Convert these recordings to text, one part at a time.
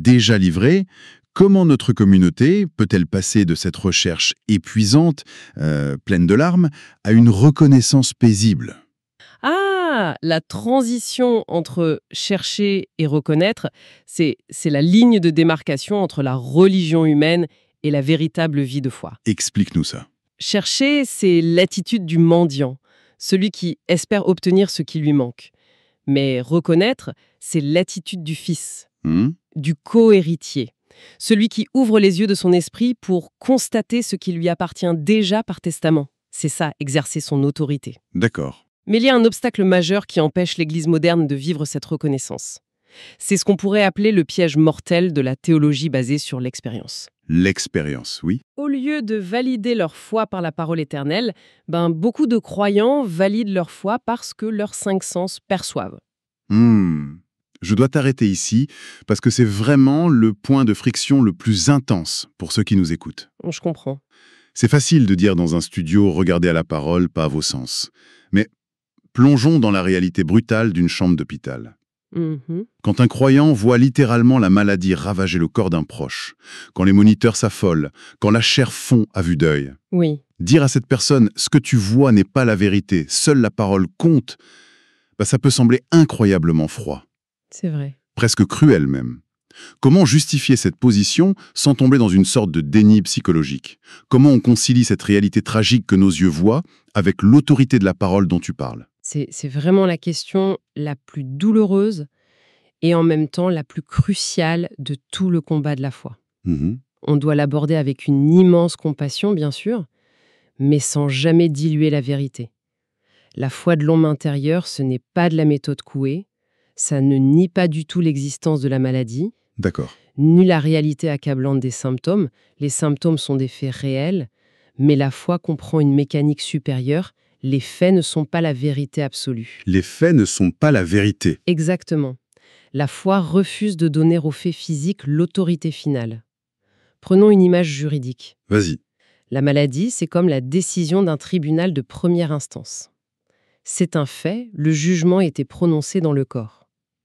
déjà livré. Comment notre communauté peut-elle passer de cette recherche épuisante, pleine de larmes, à une reconnaissance paisible? Ah, la transition entre chercher et reconnaître, c'est la ligne de démarcation entre la religion humaine et la véritable vie de foi. Explique-nous ça. Chercher, c'est l'attitude du mendiant, celui qui espère obtenir ce qui lui manque. Mais reconnaître, c'est l'attitude du fils, Hmm. du co-héritier, celui qui ouvre les yeux de son esprit pour constater ce qui lui appartient déjà par testament. C'est ça, exercer son autorité. D'accord. Mais il y a un obstacle majeur qui empêche l'Église moderne de vivre cette reconnaissance. C'est ce qu'on pourrait appeler le piège mortel de la théologie basée sur l'expérience. L'expérience, oui. Au lieu de valider leur foi par la parole éternelle, beaucoup de croyants valident leur foi parce que leurs cinq sens perçoivent. Hmm. Je dois t'arrêter ici, parce que c'est vraiment le point de friction le plus intense pour ceux qui nous écoutent. Je comprends. C'est facile de dire dans un studio « regardez à la parole, pas à vos sens ». Mais plongeons dans la réalité brutale d'une chambre d'hôpital. Mhm. Quand un croyant voit littéralement la maladie ravager le corps d'un proche, quand les moniteurs s'affolent, quand la chair fond à vue d'œil, Oui, dire à cette personne « ce que tu vois n'est pas la vérité, seule la parole compte », ça peut sembler incroyablement froid, c'est vrai. presque cruel même. Comment justifier cette position sans tomber dans une sorte de déni psychologique? Comment on concilie cette réalité tragique que nos yeux voient avec l'autorité de la parole dont tu parles? C'est vraiment la question la plus douloureuse et en même temps la plus cruciale de tout le combat de la foi. Mhm. On doit l'aborder avec une immense compassion, bien sûr, mais sans jamais diluer la vérité. La foi de l'homme intérieur, ce n'est pas de la méthode Coué, ça ne nie pas du tout l'existence de la maladie, D'accord. ni la réalité accablante des symptômes. Les symptômes sont des faits réels, mais la foi comprend une mécanique supérieure. Les faits ne sont pas la vérité absolue. Les faits ne sont pas la vérité. Exactement. La foi refuse de donner aux faits physiques l'autorité finale. Prenons une image juridique. Vas-y. La maladie, c'est comme la décision d'un tribunal de première instance. C'est un fait, le jugement a été prononcé dans le corps.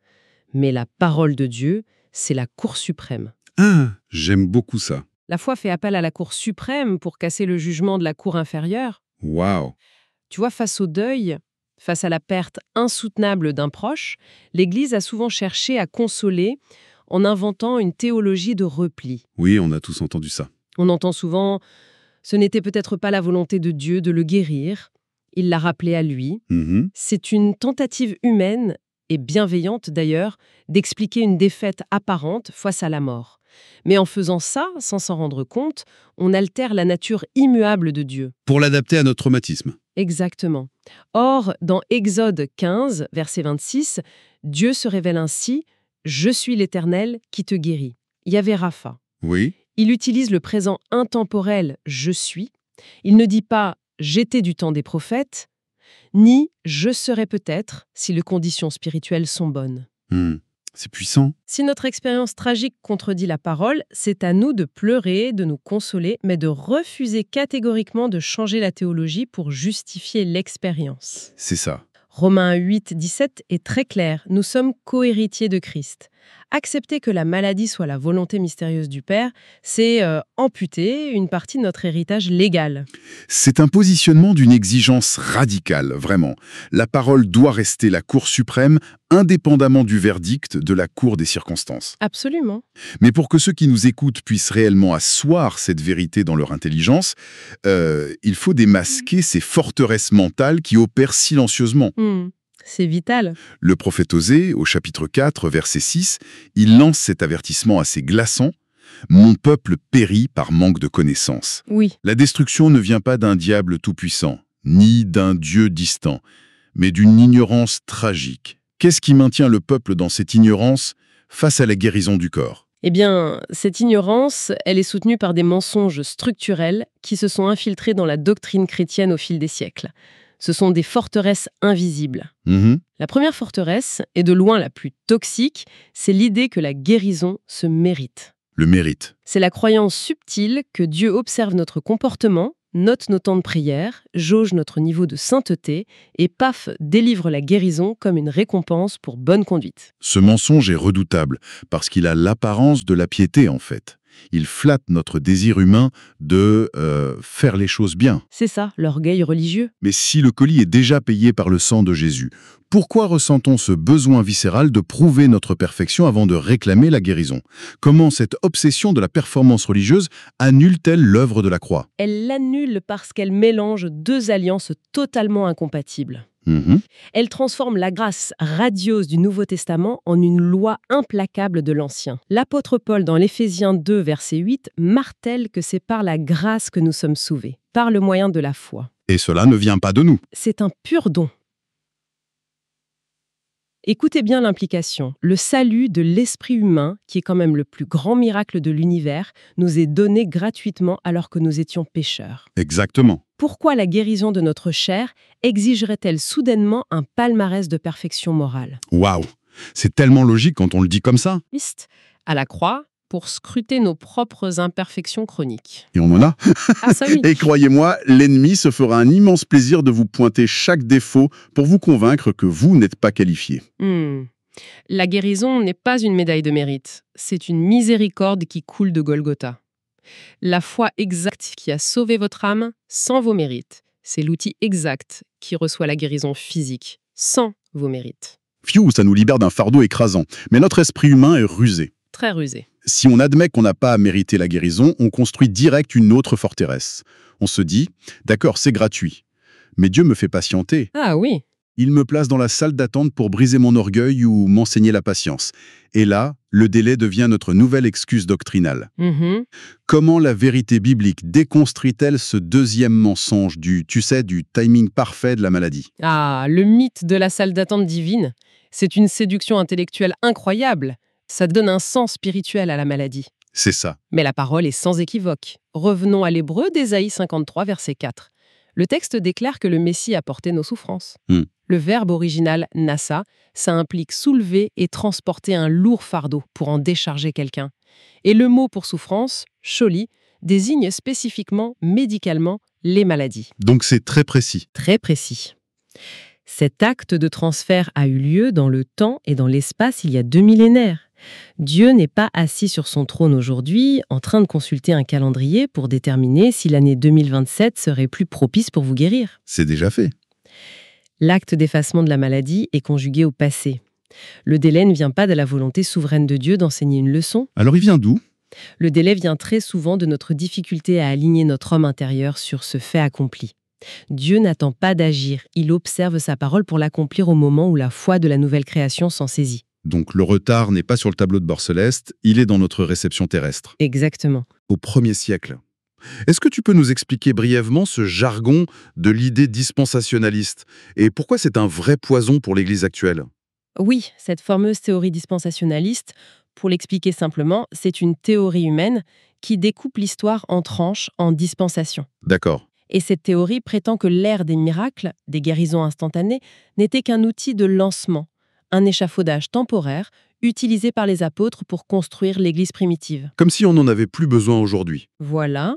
Mais la parole de Dieu, c'est la Cour suprême. Ah, j'aime beaucoup ça. La foi fait appel à la Cour suprême pour casser le jugement de la Cour inférieure. Waouh. Tu vois, face au deuil, face à la perte insoutenable d'un proche, l'Église a souvent cherché à consoler en inventant une théologie de repli. Oui, on a tous entendu ça. On entend souvent « ce n'était peut-être pas la volonté de Dieu de le guérir », il l'a rappelé à lui. Mhm. C'est une tentative humaine, et bienveillante d'ailleurs, d'expliquer une défaite apparente face à la mort. Mais en faisant ça, sans s'en rendre compte, on altère la nature immuable de Dieu. Pour l'adapter à notre traumatisme. Exactement. Or, dans Exode 15, verset 26, Dieu se révèle ainsi « Je suis l'Éternel qui te guérit ». Yahvé Rapha. Oui. Il utilise le présent intemporel « je suis ». Il ne dit pas « j'étais du temps des prophètes », ni « je serai peut-être si les conditions spirituelles sont bonnes ». C'est puissant. Si notre expérience tragique contredit la parole, c'est à nous de pleurer, de nous consoler, mais de refuser catégoriquement de changer la théologie pour justifier l'expérience. C'est ça. Romains 8, 17 est très clair. Nous sommes co-héritiers de Christ. Accepter que la maladie soit la volonté mystérieuse du Père, c'est amputer une partie de notre héritage légal. C'est un positionnement d'une exigence radicale, vraiment. La parole doit rester la Cour suprême, indépendamment du verdict de la Cour des circonstances. Absolument. Mais pour que ceux qui nous écoutent puissent réellement asseoir cette vérité dans leur intelligence, il faut démasquer ces forteresses mentales qui opèrent silencieusement. C'est vital. Le prophète Osée, au chapitre 4, verset 6, il lance cet avertissement assez glaçant. « Mon peuple périt par manque de connaissance. » Oui. La destruction ne vient pas d'un diable tout-puissant, ni d'un Dieu distant, mais d'une ignorance tragique. Qu'est-ce qui maintient le peuple dans cette ignorance face à la guérison du corps? Eh bien, cette ignorance, elle est soutenue par des mensonges structurels qui se sont infiltrés dans la doctrine chrétienne au fil des siècles. Ce sont des forteresses invisibles. La première forteresse, et de loin la plus toxique, c'est l'idée que la guérison se mérite. Le mérite. C'est la croyance subtile que Dieu observe notre comportement note nos temps de prière, jauge notre niveau de sainteté et paf, délivre la guérison comme une récompense pour bonne conduite. Ce mensonge est redoutable parce qu'il a l'apparence de la piété en fait. Il flatte notre désir humain de faire les choses bien. C'est ça, l'orgueil religieux. Mais si le colis est déjà payé par le sang de Jésus, pourquoi ressent-on ce besoin viscéral de prouver notre perfection avant de réclamer la guérison? Comment cette obsession de la performance religieuse annule-t-elle l'œuvre de la croix? Elle l'annule parce qu'elle mélange deux alliances totalement incompatibles. Elle transforme la grâce radieuse du Nouveau Testament en une loi implacable de l'Ancien. L'apôtre Paul, dans l'Éphésiens 2, verset 8, martèle que c'est par la grâce que nous sommes sauvés, par le moyen de la foi. Et cela ne vient pas de nous. C'est un pur don. Écoutez bien l'implication. Le salut de l'esprit humain, qui est quand même le plus grand miracle de l'univers, nous est donné gratuitement alors que nous étions pécheurs. Exactement. Pourquoi la guérison de notre chair exigerait-elle soudainement un palmarès de perfection morale? Waouh! C'est tellement logique quand on le dit comme ça. Christ, à la croix, pour scruter nos propres imperfections chroniques. Et on en a. Ah ça oui. Et croyez-moi, l'ennemi se fera un immense plaisir de vous pointer chaque défaut pour vous convaincre que vous n'êtes pas qualifié. La guérison n'est pas une médaille de mérite, c'est une miséricorde qui coule de Golgotha. La foi exacte qui a sauvé votre âme sans vos mérites, c'est l'outil exact qui reçoit la guérison physique sans vos mérites. Pfiou, ça nous libère d'un fardeau écrasant. Mais notre esprit humain est rusé. Très rusé. Si on admet qu'on n'a pas à mériter la guérison, on construit direct une autre forteresse. On se dit, d'accord, c'est gratuit, mais Dieu me fait patienter. Ah oui. Il me place dans la salle d'attente pour briser mon orgueil ou m'enseigner la patience. Et là, le délai devient notre nouvelle excuse doctrinale. Comment la vérité biblique déconstruit-elle ce deuxième mensonge du timing parfait de la maladie? Ah, le mythe de la salle d'attente divine, c'est une séduction intellectuelle incroyable. Ça donne un sens spirituel à la maladie. C'est ça. Mais la parole est sans équivoque. Revenons à l'hébreu d'Ésaïe 53, verset 4. Le texte déclare que le Messie a porté nos souffrances. Le verbe original « nassa », ça implique soulever et transporter un lourd fardeau pour en décharger quelqu'un. Et le mot pour souffrance, « sholi », désigne spécifiquement, médicalement, les maladies. Donc c'est très précis. Très précis. Cet acte de transfert a eu lieu dans le temps et dans l'espace il y a 2 millénaires. Dieu n'est pas assis sur son trône aujourd'hui, en train de consulter un calendrier pour déterminer si l'année 2027 serait plus propice pour vous guérir. C'est déjà fait. L'acte d'effacement de la maladie est conjugué au passé. Le délai ne vient pas de la volonté souveraine de Dieu d'enseigner une leçon. Alors il vient d'où? Le délai vient très souvent de notre difficulté à aligner notre homme intérieur sur ce fait accompli. Dieu n'attend pas d'agir, il observe sa parole pour l'accomplir au moment où la foi de la nouvelle création s'en saisit. Donc le retard n'est pas sur le tableau de bord céleste, il est dans notre réception terrestre. Exactement. Au 1er siècle. Est-ce que tu peux nous expliquer brièvement ce jargon de l'idée dispensationaliste et pourquoi c'est un vrai poison pour l'Église actuelle? Oui, cette fameuse théorie dispensationaliste, pour l'expliquer simplement, c'est une théorie humaine qui découpe l'histoire en tranches, en dispensations. D'accord. Et cette théorie prétend que l'ère des miracles, des guérisons instantanées, n'était qu'un outil de lancement, un échafaudage temporaire utilisé par les apôtres pour construire l'Église primitive. Comme si on n'en avait plus besoin aujourd'hui. Voilà.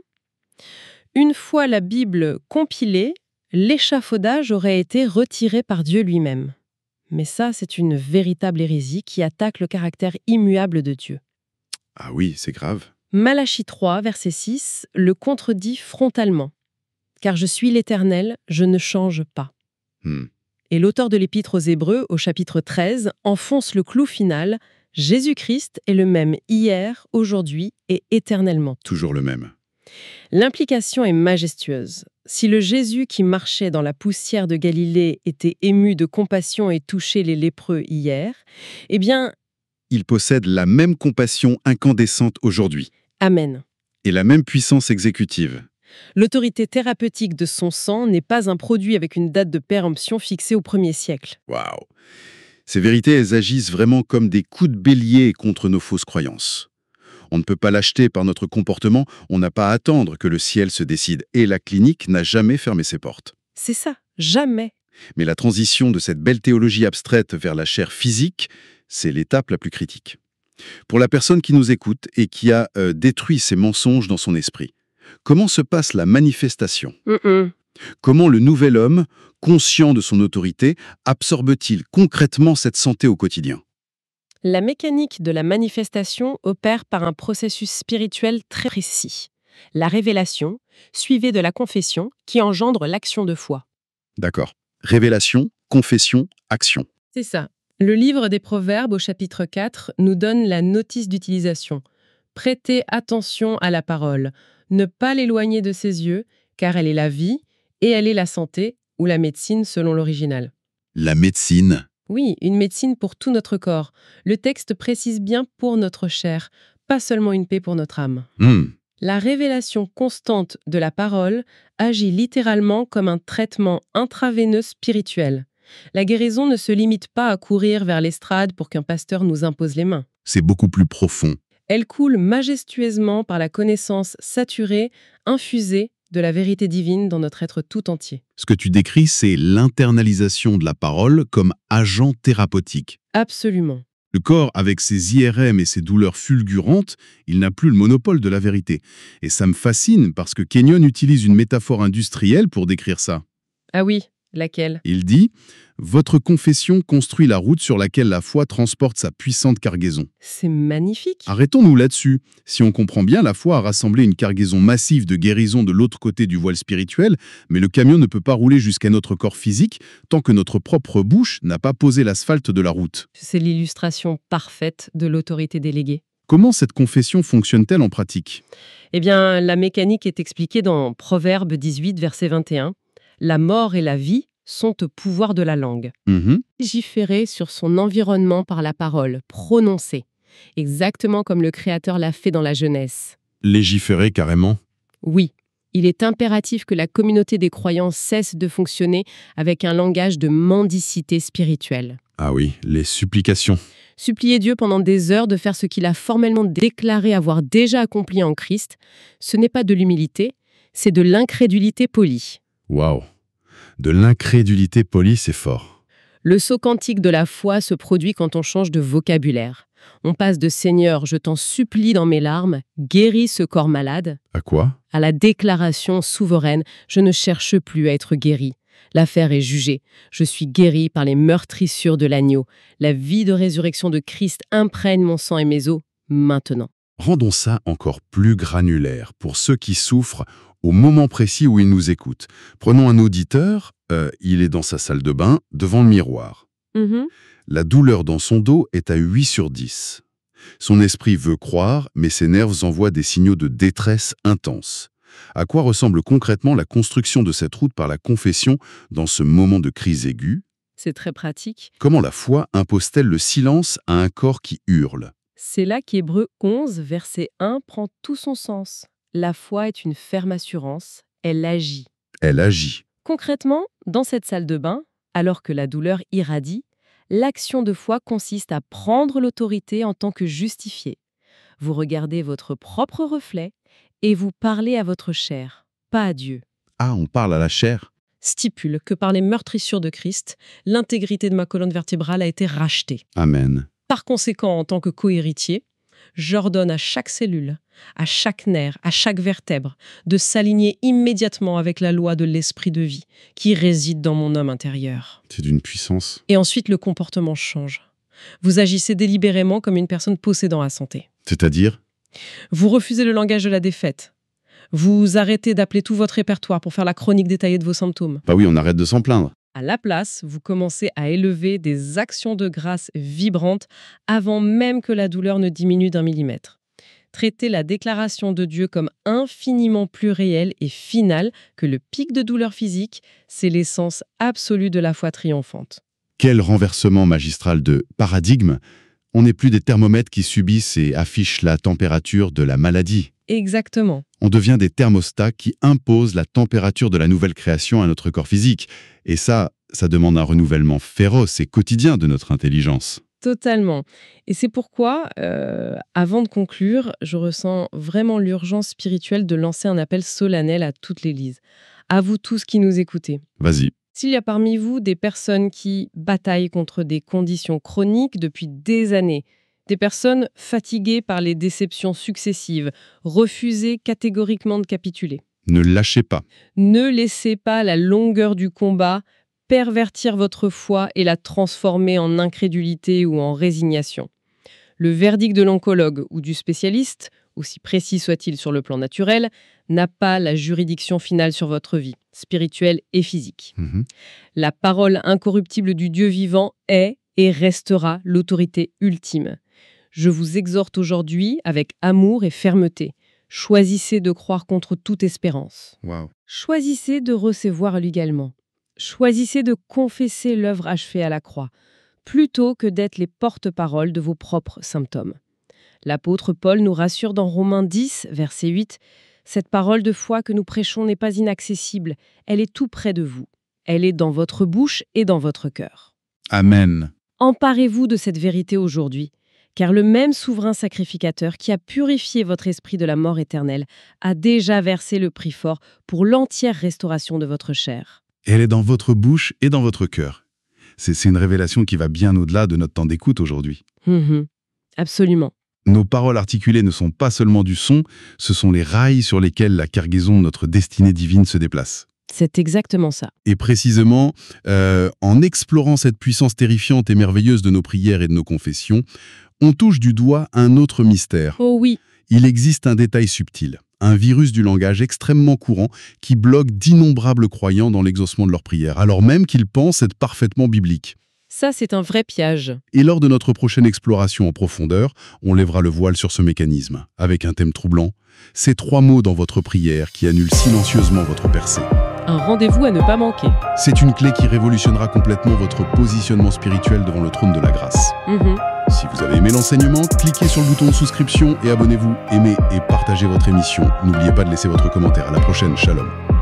Une fois la Bible compilée, l'échafaudage aurait été retiré par Dieu lui-même. Mais ça, c'est une véritable hérésie qui attaque le caractère immuable de Dieu. Ah oui, c'est grave. Malachie 3, verset 6, le contredit frontalement. « Car je suis l'Éternel, je ne change pas. » Et l'auteur de l'Épître aux Hébreux, au chapitre 13, enfonce le clou final. Jésus-Christ est le même hier, aujourd'hui et éternellement. Toujours le même. L'implication est majestueuse. Si le Jésus qui marchait dans la poussière de Galilée était ému de compassion et touchait les lépreux hier, eh bien... il possède la même compassion incandescente aujourd'hui. Amen. Et la même puissance exécutive. L'autorité thérapeutique de son sang n'est pas un produit avec une date de péremption fixée au 1er siècle. Waouh! Ces vérités, elles agissent vraiment comme des coups de bélier contre nos fausses croyances. On ne peut pas l'acheter par notre comportement, on n'a pas à attendre que le ciel se décide. Et la clinique n'a jamais fermé ses portes. C'est ça, jamais. Mais la transition de cette belle théologie abstraite vers la chair physique, c'est l'étape la plus critique. Pour la personne qui nous écoute et qui a détruit ces mensonges dans son esprit, Comment se passe la manifestation? Mm-mm. Comment le nouvel homme, conscient de son autorité, absorbe-t-il concrètement cette santé au quotidien? La mécanique de la manifestation opère par un processus spirituel très précis. La révélation, suivie de la confession, qui engendre l'action de foi. D'accord. Révélation, confession, action. C'est ça. Le livre des Proverbes au chapitre 4 nous donne la notice d'utilisation. Prêtez attention à la parole, ne pas l'éloigner de ses yeux, car elle est la vie et elle est la santé, ou la médecine selon l'original. La médecine. Oui, une médecine pour tout notre corps. Le texte précise bien pour notre chair, pas seulement une paix pour notre âme. La révélation constante de la parole agit littéralement comme un traitement intraveineux spirituel. La guérison ne se limite pas à courir vers l'estrade pour qu'un pasteur nous impose les mains. C'est beaucoup plus profond. Elle coule majestueusement par la connaissance saturée, infusée de la vérité divine dans notre être tout entier. Ce que tu décris, c'est l'internalisation de la parole comme agent thérapeutique. Absolument. Le corps, avec ses IRM et ses douleurs fulgurantes, il n'a plus le monopole de la vérité. Et ça me fascine parce que Kenyon utilise une métaphore industrielle pour décrire ça. Ah oui, laquelle? Il dit « Votre confession construit la route sur laquelle la foi transporte sa puissante cargaison. » C'est magnifique. Arrêtons-nous là-dessus. Si on comprend bien, la foi a rassemblé une cargaison massive de guérison de l'autre côté du voile spirituel, mais le camion ne peut pas rouler jusqu'à notre corps physique tant que notre propre bouche n'a pas posé l'asphalte de la route. C'est l'illustration parfaite de l'autorité déléguée. Comment cette confession fonctionne-t-elle en pratique? Eh bien, la mécanique est expliquée dans Proverbe 18, verset 21. La mort et la vie sont au pouvoir de la langue. Légiférer sur son environnement par la parole, prononcer, exactement comme le Créateur l'a fait dans la Genèse. Légiférer carrément? Oui, il est impératif que la communauté des croyants cesse de fonctionner avec un langage de mendicité spirituelle. Ah oui, les supplications. Supplier Dieu pendant des heures de faire ce qu'il a formellement déclaré avoir déjà accompli en Christ, ce n'est pas de l'humilité, c'est de l'incrédulité polie. Waouh! De l'incrédulité polie, c'est fort. Le saut quantique de la foi se produit quand on change de vocabulaire. On passe de « Seigneur, je t'en supplie dans mes larmes, guéris ce corps malade » À quoi? à la déclaration souveraine « Je ne cherche plus à être guéri. L'affaire est jugée. Je suis guéri par les meurtrissures de l'agneau. La vie de résurrection de Christ imprègne mon sang et mes os, maintenant. » Rendons ça encore plus granulaire pour ceux qui souffrent au moment précis où ils nous écoutent. Prenons un auditeur, il est dans sa salle de bain, devant le miroir. La douleur dans son dos est à 8 sur 10. Son esprit veut croire, mais ses nerfs envoient des signaux de détresse intense. À quoi ressemble concrètement la construction de cette route par la confession dans ce moment de crise aiguë? C'est très pratique. Comment la foi impose-t-elle le silence à un corps qui hurle? C'est là qu'Hébreux 11, verset 1 prend tout son sens. La foi est une ferme assurance, elle agit. Elle agit. Concrètement, dans cette salle de bain, alors que la douleur irradie, l'action de foi consiste à prendre l'autorité en tant que justifié. Vous regardez votre propre reflet et vous parlez à votre chair, pas à Dieu. Ah, on parle à la chair? Stipule que par les meurtrissures de Christ, l'intégrité de ma colonne vertébrale a été rachetée. Amen. Par conséquent, en tant que co-héritier, j'ordonne à chaque cellule, à chaque nerf, à chaque vertèbre, de s'aligner immédiatement avec la loi de l'esprit de vie qui réside dans mon homme intérieur. C'est d'une puissance. Et ensuite, le comportement change. Vous agissez délibérément comme une personne possédant la santé. C'est-à-dire? Vous refusez le langage de la défaite. Vous arrêtez d'appeler tout votre répertoire pour faire la chronique détaillée de vos symptômes. Bah oui, on arrête de s'en plaindre. À la place, vous commencez à élever des actions de grâce vibrantes avant même que la douleur ne diminue d'1 millimètre. Traitez la déclaration de Dieu comme infiniment plus réelle et finale que le pic de douleur physique, c'est l'essence absolue de la foi triomphante. Quel renversement magistral de paradigme! On n'est plus des thermomètres qui subissent et affichent la température de la maladie. Exactement. On devient des thermostats qui imposent la température de la nouvelle création à notre corps physique. Et ça demande un renouvellement féroce et quotidien de notre intelligence. Totalement. Et c'est pourquoi, avant de conclure, je ressens vraiment l'urgence spirituelle de lancer un appel solennel à toute l'Église. À vous tous qui nous écoutez. Vas-y. S'il y a parmi vous des personnes qui bataillent contre des conditions chroniques depuis des années, Des personnes fatiguées par les déceptions successives, refusez catégoriquement de capituler. Ne lâchez pas. Ne laissez pas la longueur du combat pervertir votre foi et la transformer en incrédulité ou en résignation. Le verdict de l'oncologue ou du spécialiste, aussi précis soit-il sur le plan naturel, n'a pas la juridiction finale sur votre vie, spirituelle et physique. La parole incorruptible du Dieu vivant est et restera l'autorité ultime. Je vous exhorte aujourd'hui avec amour et fermeté. Choisissez de croire contre toute espérance. Wow. Choisissez de recevoir légalement. Choisissez de confesser l'œuvre achevée à la croix, plutôt que d'être les porte-paroles de vos propres symptômes. L'apôtre Paul nous rassure dans Romains 10, verset 8, « Cette parole de foi que nous prêchons n'est pas inaccessible, elle est tout près de vous. Elle est dans votre bouche et dans votre cœur. » Amen. Emparez-vous de cette vérité aujourd'hui, car le même souverain sacrificateur qui a purifié votre esprit de la mort éternelle a déjà versé le prix fort pour l'entière restauration de votre chair. Elle est dans votre bouche et dans votre cœur. C'est une révélation qui va bien au-delà de notre temps d'écoute aujourd'hui. Absolument. Nos paroles articulées ne sont pas seulement du son, ce sont les rails sur lesquels la cargaison de notre destinée divine se déplace. C'est exactement ça. Et précisément, en explorant cette puissance terrifiante et merveilleuse de nos prières et de nos confessions, on touche du doigt un autre mystère. Oh oui. Il existe un détail subtil, un virus du langage extrêmement courant qui bloque d'innombrables croyants dans l'exaucement de leurs prières, alors même qu'ils pensent être parfaitement bibliques. Ça, c'est un vrai piège. Et lors de notre prochaine exploration en profondeur, on lèvera le voile sur ce mécanisme, avec un thème troublant, ces 3 mots dans votre prière qui annulent silencieusement votre percée. Un rendez-vous à ne pas manquer. C'est une clé qui révolutionnera complètement votre positionnement spirituel devant le trône de la grâce. Si vous avez aimé l'enseignement, cliquez sur le bouton de souscription et abonnez-vous. Aimez et partagez votre émission. N'oubliez pas de laisser votre commentaire. À la prochaine. Shalom.